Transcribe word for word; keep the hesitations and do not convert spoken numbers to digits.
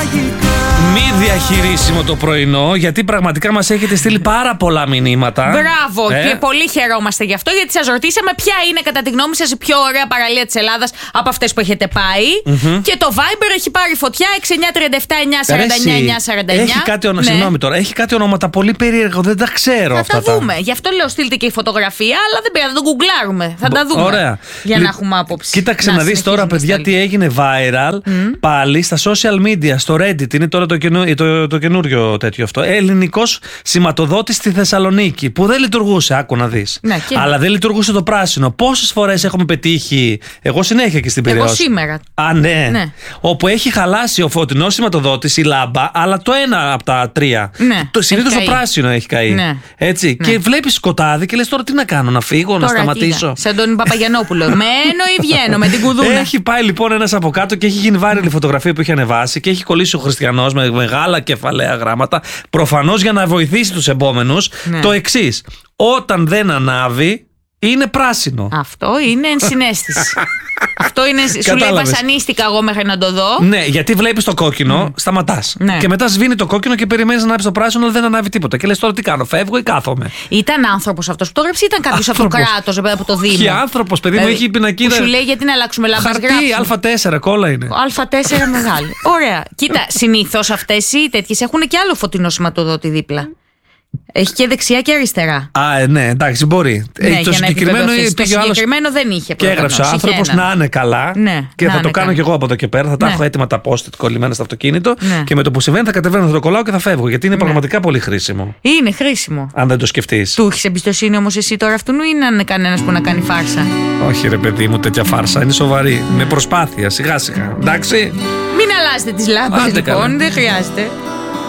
Μη διαχειρίσιμο το πρωινό, γιατί πραγματικά μας έχετε στείλει πάρα πολλά μηνύματα. Μπράβο, ε? και πολύ χαιρόμαστε γι' αυτό, γιατί σας ρωτήσαμε ποια είναι κατά τη γνώμη σας η πιο ωραία παραλία της Ελλάδας από αυτές που έχετε πάει. Mm-hmm. Και το Viber έχει πάρει φωτιά έξι εννιά τρία επτά εννιά σαράντα εννιά εννιά σαράντα εννιά. Έχει κάτι, ονα... ναι. Συγγνώμη τώρα, έχει κάτι ονόματα πολύ περίεργα, δεν τα ξέρω θα αυτά. Θα τα δούμε. Γι' αυτό λέω στείλτε και η φωτογραφία, αλλά δεν πειράζει, θα τον γκουγκλάρουμε. Θα τα δούμε. Ωραία. Για Λ... να έχουμε άποψη. Κοίταξε να, να δεις τώρα, παιδιά, τι έγινε viral mm. πάλι στα social media, στο Reddit. Είναι τώρα το, καινού... το, το καινούριο τέτοιο αυτό. Ελληνικός σηματοδότης στη Θεσσαλονίκη. Που δεν λειτουργούσε, άκου να δεις. Ναι, αλλά δεν λειτουργούσε το πράσινο. Πόσες φορές έχουμε πετύχει. Εγώ συνέχεια και στην Πειραιώς. Εγώ σήμερα. Α, ναι. ναι. Όπου έχει χαλάσει ο φωτεινός σηματοδότης, η λάμπα, αλλά το ένα από τα τρία. Ναι. Συνήθως το πράσινο έχει καεί. Ναι. Έτσι. Ναι. Και βλέπεις σκοτάδι και λες τώρα τι να κάνω, να φύγω, τώρα, να σταματήσω. Κοίτα, σαν τον Παπαγιαννόπουλο. Μένω ή βγαίνω με την κουδούνα. Έχει πάει λοιπόν ένας από κάτω και έχει γίνει viral η φωτογραφία που είχε ανεβάσει και έχει κολλήσει ο χριστιανός με μεγάλα κεφαλαία γράμματα. Προφανώς για να βοηθήσει τους επόμενους. Ναι. Το εξής. Όταν δεν ανάβει, είναι πράσινο. Αυτό είναι ενσυναίσθηση. Αυτό είναι. Σου λέει βασανίστηκα εγώ μέχρι να το δω. Ναι, γιατί βλέπεις το κόκκινο, mm. σταματάς. Ναι. Και μετά σβήνει το κόκκινο και περιμένεις να ανάβει το πράσινο, αλλά δεν ανάβει τίποτα. Και λες τώρα τι κάνω, φεύγω ή κάθομαι. Ήταν άνθρωπος αυτός που το έγραψε ή ήταν κάποιος από το κράτος, από το Δήμο. Και άνθρωπος, παιδί μου, έχει πινακίδα. Σου λέει γιατί να αλλάξουμε λάμπες. Χαρτί, Α τέσσερα, κόλλα είναι. Α τέσσερα μεγάλη. Ωραία. Κοίτα, συνήθως αυτές οι τέτοιες έχουν και άλλο φωτεινό σηματοδότη δίπλα. Έχει και δεξιά και αριστερά. Α, ναι, εντάξει, μπορεί. Ναι, έχει το συγκεκριμένο, το συγκεκριμένο δεν είχε. Και έγραψε ο άνθρωπος να είναι καλά. Ναι, και θα το κάνω καλά. κι εγώ από εδώ και πέρα. Θα τα ναι. έχω έτοιμα τα post-it κολλημένα στο αυτοκίνητο. Ναι. Και με το που συμβαίνει θα κατεβαίνω, θα το κολλάω και θα φεύγω. Γιατί είναι ναι. πραγματικά πολύ χρήσιμο. Είναι χρήσιμο. Αν δεν το σκεφτείς. Του έχεις εμπιστοσύνη όμως εσύ τώρα αυτού ή να είναι κανένας που να κάνει φάρσα? Όχι, ρε παιδί μου, τέτοια φάρσα. Είναι σοβαρή. Με προσπάθεια, σιγά σιγά. Εντάξει. Μην αλλάζετε τις λάμπες λοιπόν, δεν χρειάζεται.